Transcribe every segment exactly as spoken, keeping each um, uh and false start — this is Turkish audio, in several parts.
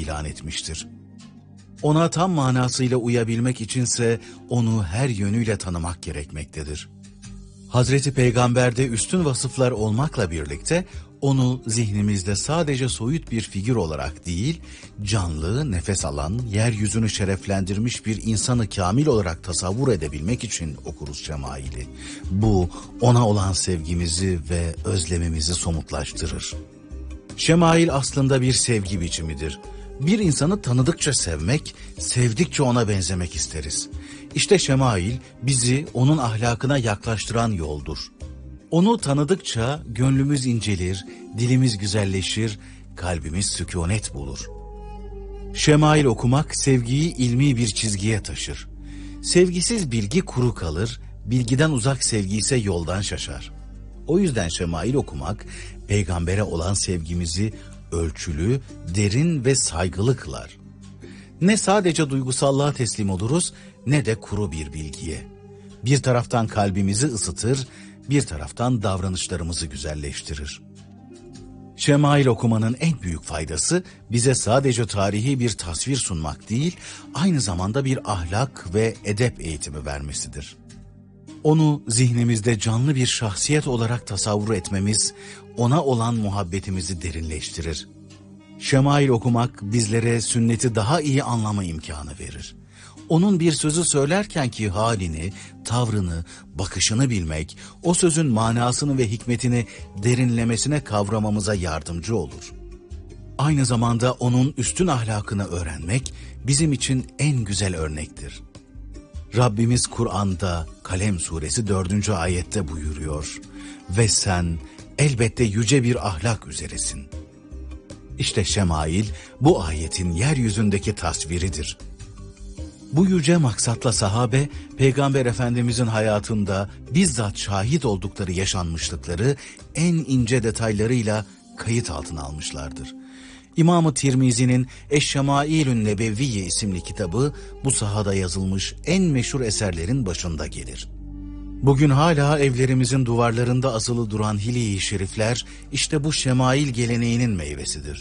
ilan etmiştir. Ona tam manasıyla uyabilmek içinse onu her yönüyle tanımak gerekmektedir. Hazreti Peygamber'de üstün vasıflar olmakla birlikte onu zihnimizde sadece soyut bir figür olarak değil, canlı, nefes alan, yeryüzünü şereflendirmiş bir insanı kamil olarak tasavvur edebilmek için okuruz Şemail'i. Bu, ona olan sevgimizi ve özlemimizi somutlaştırır. Şemail aslında bir sevgi biçimidir. Bir insanı tanıdıkça sevmek, sevdikçe ona benzemek isteriz. İşte Şemail bizi onun ahlakına yaklaştıran yoldur. Onu tanıdıkça gönlümüz incelir, dilimiz güzelleşir, kalbimiz sükûnet bulur. Şemail okumak sevgiyi ilmi bir çizgiye taşır. Sevgisiz bilgi kuru kalır, bilgiden uzak sevgi ise yoldan şaşar. O yüzden Şemail okumak, peygambere olan sevgimizi ölçülü, derin ve saygılı kılar. Ne sadece duygusallığa teslim oluruz, ne de kuru bir bilgiye. Bir taraftan kalbimizi ısıtır, bir taraftan davranışlarımızı güzelleştirir. Şemail okumanın en büyük faydası bize sadece tarihi bir tasvir sunmak değil, aynı zamanda bir ahlak ve edep eğitimi vermesidir. Onu zihnimizde canlı bir şahsiyet olarak tasavvur etmemiz, ona olan muhabbetimizi derinleştirir. Şemail okumak bizlere sünneti daha iyi anlama imkanı verir. Onun bir sözü söylerkenki halini, tavrını, bakışını bilmek, o sözün manasını ve hikmetini derinlemesine kavramamıza yardımcı olur. Aynı zamanda onun üstün ahlakını öğrenmek bizim için en güzel örnektir. Rabbimiz Kur'an'da Kalem suresi dördüncü ayette buyuruyor: "Ve sen elbette yüce bir ahlak üzeresin." İşte Şemail bu ayetin yeryüzündeki tasviridir. Bu yüce maksatla sahabe, Peygamber Efendimizin hayatında bizzat şahit oldukları yaşanmışlıkları en ince detaylarıyla kayıt altına almışlardır. İmam-ı Tirmizi'nin Eş-Şemailün Nebevviye isimli kitabı bu sahada yazılmış en meşhur eserlerin başında gelir. Bugün hala evlerimizin duvarlarında asılı duran hilye-i şerifler işte bu şemail geleneğinin meyvesidir.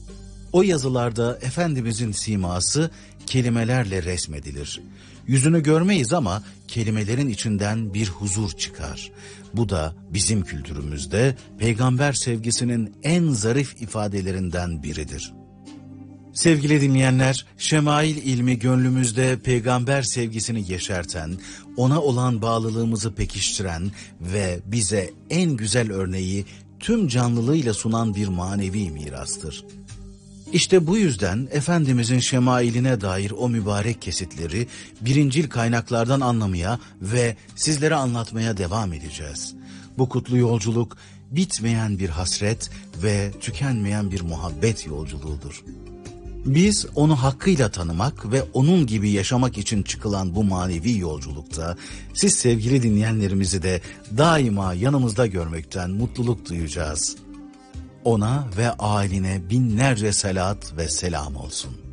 O yazılarda Efendimizin siması kelimelerle resmedilir. Yüzünü görmeyiz ama kelimelerin içinden bir huzur çıkar. Bu da bizim kültürümüzde peygamber sevgisinin en zarif ifadelerinden biridir. Sevgili dinleyenler, şemail ilmi gönlümüzde peygamber sevgisini yeşerten, ona olan bağlılığımızı pekiştiren ve bize en güzel örneği tüm canlılığıyla sunan bir manevi mirastır. İşte bu yüzden Efendimizin şemailine dair o mübarek kesitleri birincil kaynaklardan anlamaya ve sizlere anlatmaya devam edeceğiz. Bu kutlu yolculuk bitmeyen bir hasret ve tükenmeyen bir muhabbet yolculuğudur. Biz onu hakkıyla tanımak ve onun gibi yaşamak için çıkılan bu manevi yolculukta siz sevgili dinleyenlerimizi de daima yanımızda görmekten mutluluk duyacağız. Ona ve ailine binlerce salat ve selam olsun.